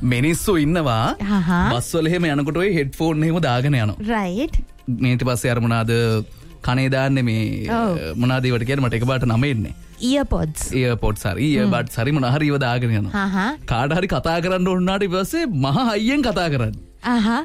මිනිස්සු ඉන්නවා බස් වල එහෙම යනකොට ඔය හෙඩ්ෆෝන් එහෙම දාගෙන යනවා. රයිට්. ඊට පස්සේ අර මොනවාද කනේ දාන්නේ මේ මොනවාද ඒවට කියන්නේ මට එකපාරට නම එන්නේ. earpods හරි earbuds හරි මොනවා හරි ඒව දාගෙන යනවා. කාට හරි කතා කරන්න ඕන උනාට ඊට පස්සේ මහා හයියෙන් කතා කරන්නේ.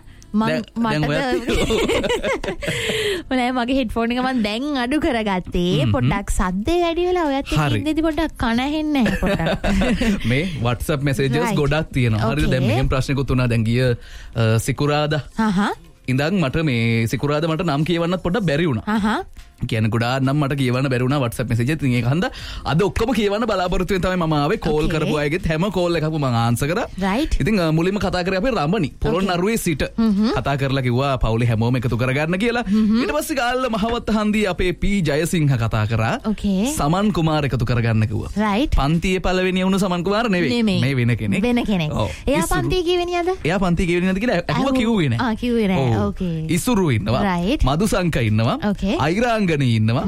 මට මගේ හෙඩ්ෆෝන් එක මම දැන් අඩු කරගත්තේ පොඩ්ඩක් සද්දේ වැඩි වෙලා ඔයත් එක්ක ඉඳිදි පොඩ්ඩක් කන ඇහෙන්නේ නැහැ පොඩ්ඩක්. මේ WhatsApp messages ගොඩක් තියෙනවා. හරිද? දැන් මෙහෙම ප්‍රශ්නකුත් උනා දැන් ගිය සිකුරාදා. ඉඳන් මට මේ සිකුරාදා මට නම් කියවන්නත් පොඩ්ඩක් බැරි වුණා. කියන්නේ ගොඩාක් නම් මට කියවන්න බැරි වුණා WhatsApp message එකෙන්. ඒක හන්ද අද ඔක්කොම කියවන්න බලාපොරොත්තු වෙන තමයි මම ආවේ. කෝල් කරපු අයගෙත් හැම කෝල් එකක්ම මම ආන්සර් කරා. ඉතින් මුලින්ම කතා කරේ අපේ රමණි පොළොන්නරුවේ සිට කතා කරලා කිව්වා පවුලේ හැමෝම එකතු කරගන්න කියලා. ඊට පස්සේ ගාල්ල මහවත්ත හන්දියේ අපේ පී ජයසිංහ කතා කරා. සමන් කුමාර එකතු කරගන්න කිව්වා. පන්තියේ පළවෙනි වුණ සමන් කුමාර නෙවෙයි. මේ වෙන කෙනෙක්. එයා පන්තියේ කීවෙනියද? එයා පන්තියේ කීවෙනියද කියලා ඇහුවා කිව්වේ නෑ. කිව්වේ නෑ. ඕකේ. ඉසුරු ඉන්නවා. මදුසංක ඉන්නවා. අයිරාංග ඉන්නවා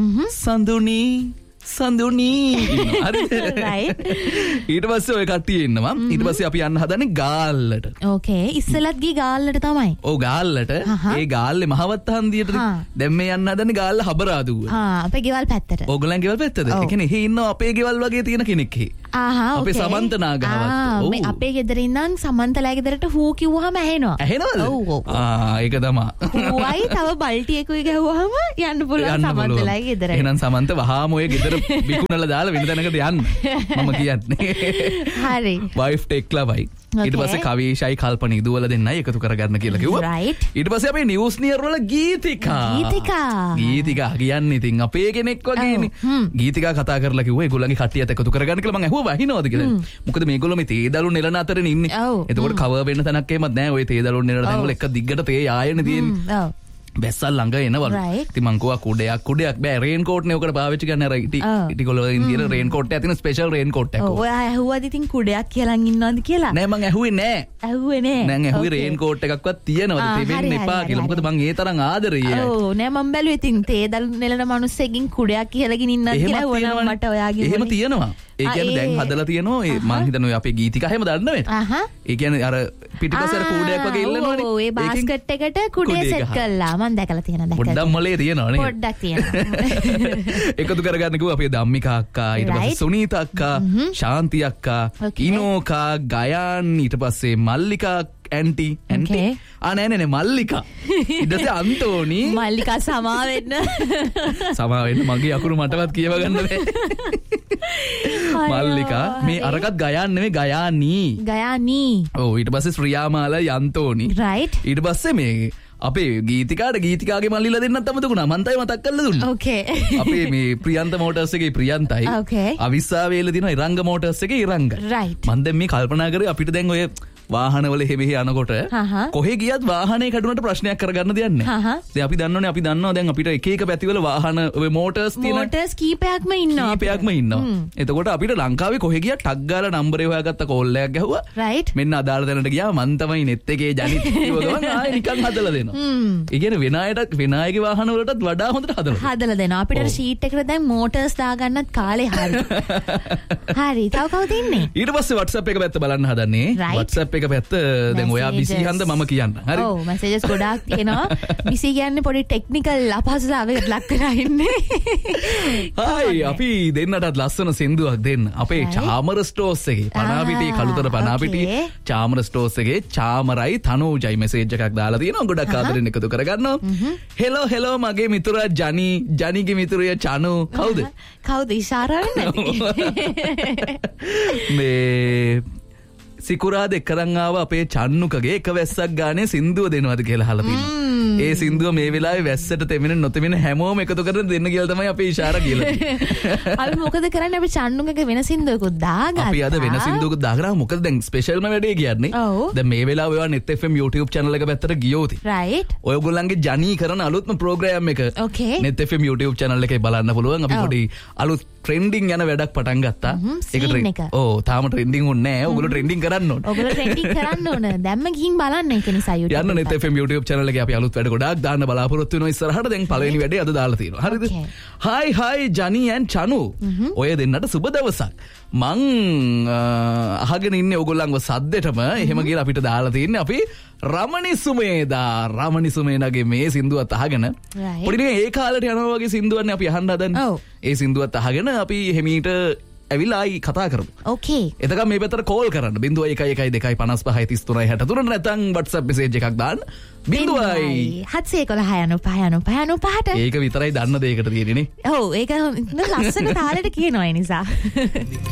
සඳුනී හරිද? ඊට පස්සේ ඔය කට්ටිය ඉන්නවා. ඊට පස්සේ අපි යන්න හදන්නේ ගාල්ලට. ඕකේ. ඉස්සෙල්ලත් ගියේ ගාල්ලට තමයි. ඔව් ගාල්ලට. ඒ ගාල්ලේ මහවත්ත හන්දියට දැන් මේ යන්න හදන්නේ ගාල්ල හබරාදුව. අපේ ගෙවල් පැත්තට. ඕගොල්ලන් ගෙවල් පැත්තද? ඒ කියන්නේ එහෙ ඉන්නවා අපේ ගෙවල් වගේ තියෙන කෙනෙක් එහෙ. අපේ සමන්ත නාගහවත්ත. මේ අපේ ගෙදර ඉඳන් සමන්තලා ගෙදරට හූ කිව්වහම ඇහෙනවා. ඇහෙනවද? ඔව්. ඒක තමයි. හූයි තව බල්ටියකුයි ගහුවාම යන්න පුළුවන් සමන්තලා ගෙදරට. එහෙනම් සමන්ත වහාම ඔය ගෙදර විකුණලා දාලා වෙන තැනකට යන්න මම කියන්නේ. හරි. වයිෆ් ටෙක්ලවයි. ඊට පස්සේ කවීෂයි කල්පනී දුවල දෙන්නයි එකතු කරගන්න කියලා කිව්වා. ඊට පස්සේ අපේ නිවුස් නියර් වල ගීතිකා කියන්නේ ඉතින් අපේ කෙනෙක් වගේනේ. ගීතිකා කතා කරලා කිව්වා ඒගොල්ලන්ගේ කට්ටියත් එකතු කරගන්න කියලා. මම ඇහුවා වහිනවද කියලා. මොකද මේගොල්ලෝ මේ තේදලු නෙලන අතරනේ ඉන්නේ. එතකොට කවර් වෙන්න තැනක් එහෙමත් නැහැ. ඔය තේදලු නෙලන තැන් වල එක දිග්ගට තේ ආයෙන්නේ තියෙන්නේ. බැස්සල් ළඟ එනවලු. ඉතින් මං කිව්වා කුඩයක් බෑ රේන් කෝට් නේ ඔකට පාවිච්චි කරන්න අර ඉටිකොල වලින් තියෙන රේන් කෝට් එකක් තියෙන ස්පෙෂල් රේන් කෝට් එකක්. ඔය ඇහුවාද ඉතින් කුඩයක් කියලා ඉන්නවද කියලා? නෑ මං ඇහුවේ නෑ. නෑ ඇහුවේ රේන් කෝට් එකක්වත් තියෙනවද තිබෙන්න එපා කියලා. මොකද මං ඒ තරම් ආදරෙයි. ඔව් නෑ මං බැලුවේ ඉතින් තේදල් නෙලන මිනිස්සෙකින් කුඩයක් කියලාගෙන ඉන්නවද කියලා වුණා මට ඔයාගේ. එහෙම තියෙනවා. ඒ කියන්නේ දැන් හදලා තියෙනවා ඒ මං හිතන්නේ අපේ ගීතිකා හැම දන්නවද? ඒ කියන්නේ අර පිටිපස්සට කුඩයක් වගේ ඉල්ලනවනේ. ඔව් ඒ බාස්කට් එකට කුඩේ සෙට් කළා. මං දැකලා තියෙනවා. පොඩ්ඩක් මොලේ තියෙනවනේ. පොඩ්ඩක් තියෙනවා. එකතු කරගන්න කිව්වා අපේ ධම්මිකා අක්කා, ඊට පස්සේ සුනීතා අක්කා, ශාන්ති අක්කා, ඉනෝකා, ගයාන්, ඊට පස්සේ මල්ලිකා ඇන්ටි නෑ මල්ලිකා. ඊට පස්සේ අන්තෝනි. මල්ලිකා සමා වෙන්න මගේ අකුරු මටවත් කියව ගන්න බෑ. මල්ලිකා මේ අරකට ගයාන් නෙමෙයි ගයානී. ඔව් ඊට පස්සේ ශ්‍රියාමාලා යන්තෝනි. ඊට පස්සේ මේ අපේ ගීතිකාගේ මල්ලිලා දෙන්නත් අමතකුණා. මන් තමයි මතක් කරලා දුන්නා. ඕකේ. අපේ මේ ප්‍රියන්ත මෝටර්ස් එකේ ප්‍රියන්තයි. අවිස්සාවේල දින ඉරංග මෝටර්ස් එකේ ඉරංග. මන් දැන් මේ කල්පනා කරේ අපිට දැන් ඔය වාහනවල මෙහෙ යනකොට කොහෙ ගියත් වාහනේ කැඩුනට ප්‍රශ්නයක් කරගන්න දෙයක් නැහැ. දැන් අපි දන්නවා දැන් අපිට එක එක පැතිවල වාහන ඔය මෝටර්ස් තියෙන මෝටර්ස් කීපයක්ම ඉන්නවා. එතකොට අපිට ලංකාවේ කොහෙ ගියත් ටග් ගාලා නම්බරේ හොයාගත්ත කෝල් එකක් ගැහුවා. මෙන්න අදාළ තැනට ගියා මන් තමයි net එකේ ජනිත් කිව්ව ගමන් ආයෙ නිකන් හදලා දෙනවා. ඒ කියන්නේ වෙන අයගේ වාහන වලටත් වඩා හොඳට හදලා දෙනවා. අපිට ෂීට් එකට දැන් මෝටර්ස් දාගන්නත් කාලේ හරි. හරි. තව කවුද ඉන්නේ? ඊට පස්සේ WhatsApp එක පැත්ත බලන්න හදන්නේ. WhatsApp එක පැත්ත දැන් ඔයා බිසි හන්ද මම කියන්න. හරි. ඔව් මැසේජස් ගොඩාක් තියෙනවා. බිසි කියන්නේ පොඩි ටෙක්නිකල් අපහසුතාවයකට ලක් කරලා ඉන්නේ. හයි අපි දෙන්නටත් ලස්සන සින්දුවක් දෙන්න. අපේ චාමර ස්ටෝර්ස් එකේ පනාපිටියේ කළුතර පනාපිටියේ චාමර ස්ටෝර්ස් එකේ චාමරයි තනෝජයි මැසේජ් එකක් දාලා තියෙනවා. ගොඩක් ආදරෙන් එකතු කරගන්නවා. හෙලෝ මගේ මිතුරා ජනිගේ මිතුරිය චනු. කවුද ඉෂාරා මේ සිකුරාද එක්කරන් ආව අපේ චන්නුකගේ එක වැස්සක් ගානේ සින්දුව දෙනවද කියලා අහලා තියෙනවා. ඒ සින්දුව මේ වෙලාවේ වැස්සට තෙමෙන නොතෙමෙන හැමෝම එකතු කරගෙන දෙන්න කියලා තමයි අපේ ඉෂාරා කියලා තියෙන්නේ. අපි මොකද කරන්නේ අපි චන්නුකගේ වෙන සින්දුවකුත් දාගත්තා. අපි අද වෙන සින්දුවකුත් දාගනවා. මොකද දැන් ස්පෙෂල්ම වැඩේ කියන්නේ. දැන් මේ වෙලාවේ ඔයා net fm YouTube channel එක පැත්තට ගියොත්. ඔයගොල්ලන්ගේ ජනී කරන අලුත්ම ප්‍රෝග්‍රෑම් එක net fm YouTube channel එකේ බලන්න පුළුවන්. අපි පොඩි අලුත් ට්‍රෙන්ඩින් යන වැඩක් පටන් ගත්තා. ඒක තාම ට්‍රෙන්ඩින් උන්නේ නැහැ. ඔයගොල්ලෝ ට්‍රෙන්ඩින් කරන්න ඕන. ඔයගොල්ලෝ ට්‍රෙන්ඩින් කරන්න ඕන. දැම්ම ගිහින් බලන්න ඒක නිසා YouTube. යන්න net fm YouTube channel එකේ අපි අලුත් වැඩ ගොඩාක් දාන්න බලාපොරොත්තු වෙනවා ඉස්සරහට. දැන් පළවෙනි වැඩේ අද දාලා තියෙනවා. හරිද? හයි ජනී and චනු. ඔය දෙන්නට සුබ දවසක්. මං අහගෙන ඉන්නේ ඔයගොල්ලන්ව සද්දෙටම එහෙම කියලා අපිට දාලා තින්නේ අපි රමණි සුමේනගේ මේ සින්දුවත් අහගෙන පොඩි නිකන් ඒ කාලේට යනවා වගේ සින්දුවක්නේ අපි අහන්න හදන්නේ. ඒ සින්දුවත් අහගෙන අපි හිමීට ඇවිල්ලා ආයි කතා කරමු. ඕකේ. එතකම් මේ පැත්තට කෝල් කරන්න 0112555363 නැත්නම් WhatsApp message එකක් දාන්න 0711 ඒක විතරයි දන්න දෙයකට තියෙන්නේ නේ. ඔව් ඒක ලස්සන තාලෙට කියනවා ඒ නිසා.